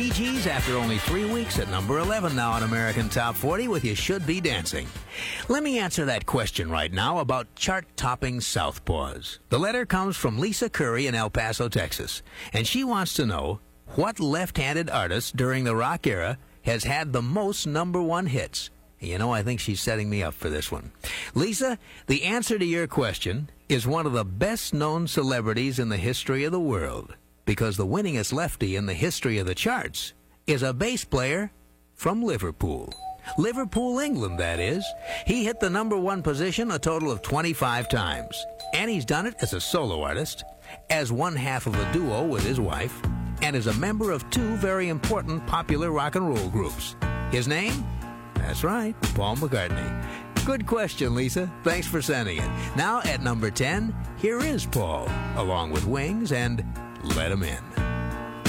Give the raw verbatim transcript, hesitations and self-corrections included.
Bee Gees after only three weeks at number eleven now on American Top forty with You Should Be Dancing. Let me answer that question right now about chart-topping southpaws. The letter comes from Lisa Curry in El Paso, Texas, and she wants to know what left-handed artist during the rock era has had the most number one hits. You know, I think she's setting me up for this one. Lisa, the answer to your question is one of the best-known celebrities in the history of the world, because the winningest lefty in the history of the charts is a bass player from Liverpool. Liverpool, England, that is. He hit the number one position a total of twenty-five times. And he's done it as a solo artist, as one half of a duo with his wife, and as a member of two very important popular rock and roll groups. His name? That's right, Paul McCartney. Good question, Lisa. Thanks for sending it. Now at number ten, here is Paul, along with Wings and Let 'Em In.